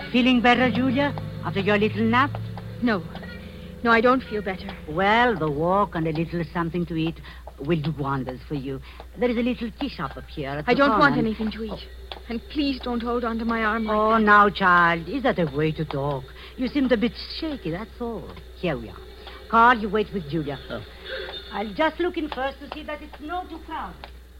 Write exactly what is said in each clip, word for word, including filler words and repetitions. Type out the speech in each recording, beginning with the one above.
feeling better, Julia, after your little nap? No. No, I don't feel better. Well, the walk and a little something to eat will do wonders for you. There is a little tea shop up here. At I the don't corner. want anything to eat. And please don't hold on to my arm like Oh, that. now, child, is that a way to talk? You seemed a bit shaky, that's all. Here we are. Carl, you wait with Julia. Oh. I'll just look in first to see that it's not too crowded.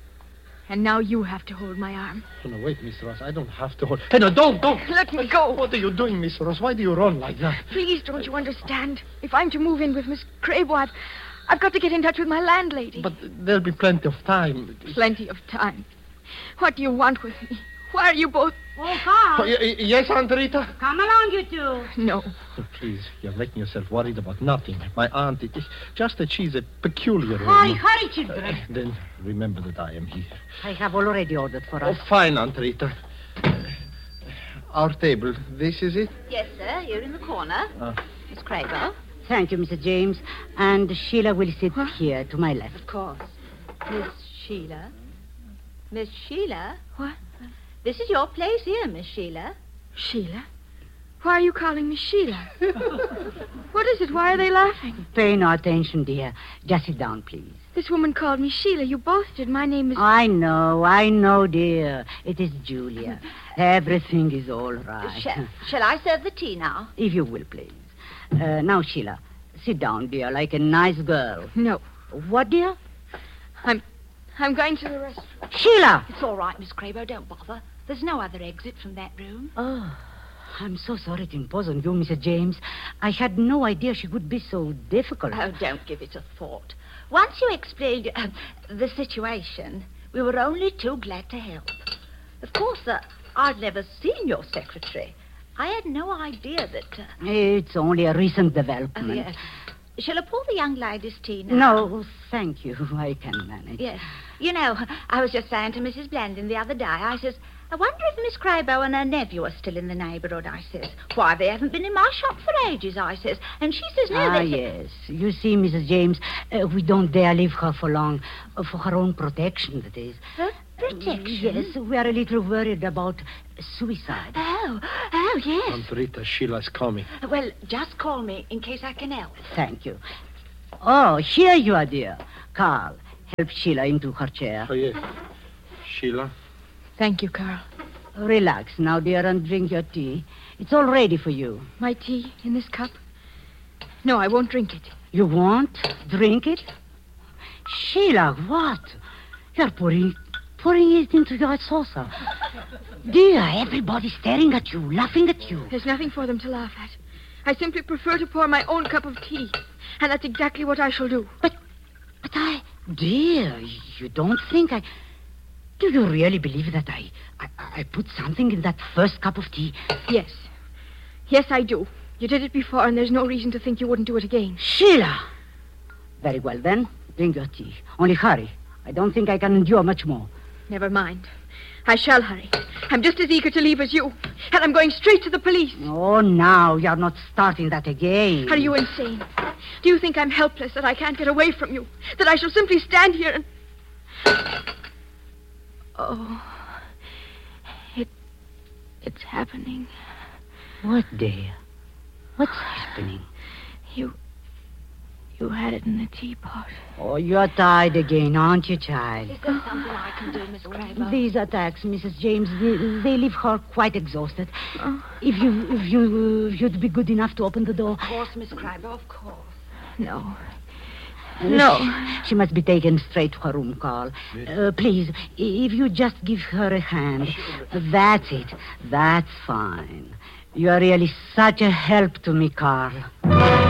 And now you have to hold my arm. Oh, no, wait, Miss Ross. I don't have to hold... Hey, no, don't, don't. Let me go. What are you doing, Miss Ross? Why do you run like that? Please, don't you understand? If I'm to move in with Miss Crabo, I've, I've got to get in touch with my landlady. But there'll be plenty of time. Plenty of time. What do you want with me? Why are you both... Oh, Carl. Oh, y- y- yes, Aunt Rita? Come along, you two. No. Oh, please, you're making yourself worried about nothing. My aunt, it is just that she's a peculiar Hurry, woman. hurry, children. Uh, then remember that I am here. I have already ordered for Oh, us. fine, Aunt Rita. Uh, our table, this is it? Yes, sir. Here in the corner. Ah. Miss Crabo. Thank you, Mister James. And Sheila will sit Huh? here to my left. Of course. Miss Sheila. Miss Sheila? What? This is your place here, Miss Sheila. Sheila? Why are you calling me Sheila? What is it? Why are they laughing? Pay no attention, dear. Just sit down, please. This woman called me Sheila. You both did. My name is... I know, I know, dear. It is Julia. Everything is all right. Shall, shall I serve the tea now? If you will, please. Uh, now, Sheila, sit down, dear, like a nice girl. No. What, dear? I'm... I'm going to the restaurant. Sheila! It's all right, Miss Crabo. Don't bother. There's no other exit from that room. Oh, I'm so sorry to impose on you, Mister James. I had no idea she would be so difficult. Oh, don't give it a thought. Once you explained uh, the situation, we were only too glad to help. Of course, uh, I'd never seen your secretary. I had no idea that... Uh, It's only a recent oh, development. yes. Shall I pour the young lady's tea now? No, thank you. I can manage. Yes. You know, I was just saying to Missus Blandon the other day, I says, I wonder if Miss Crabo and her nephew are still in the neighbourhood, I says. Why, they haven't been in my shop for ages, I says. And she says, no, Ah, they... yes. You see, Missus James, uh, we don't dare leave her for long. Uh, for her own protection, that is. Her protection? Yes, we are a little worried about suicide. Oh, oh, yes. Aunt Rita, Sheila's coming. Well, just call me in case I can help. Thank you. Oh, here you are, dear. Carl, help Sheila into her chair. Oh, yes. Sheila? Thank you, Carl. Relax now, dear, and drink your tea. It's all ready for you. My tea in this cup? No, I won't drink it. You won't drink it? Sheila, what? You're pouring, pouring it into your saucer. Dear, everybody's staring at you, laughing at you. There's nothing for them to laugh at. I simply prefer to pour my own cup of tea. And that's exactly what I shall do. But, but I... Dear, you don't think I... Do you really believe that I, I, I put something in that first cup of tea? Yes. Yes, I do. You did it before, and there's no reason to think you wouldn't do it again. Sheila! Very well, then. Drink your tea. Only hurry. I don't think I can endure much more. Never mind. I shall hurry. I'm just as eager to leave as you. And I'm going straight to the police. Oh, now, you're not starting that again. Are you insane? Do you think I'm helpless, that I can't get away from you? That I shall simply stand here and... Oh, it, it's happening. What, dear? What's happening? You, you had it in the teapot. Oh, you're tired again, aren't you, child? Is there something I can do, Miss Crabo? These attacks, Missus James, they, they leave her quite exhausted. Oh. If you, if you, if you'd be good enough to open the door. Of course, Miss Crabo, of course. No. No. She, she must be taken straight to her room, Carl. Uh, please, if you just give her a hand. That's it. That's fine. You are really such a help to me, Carl.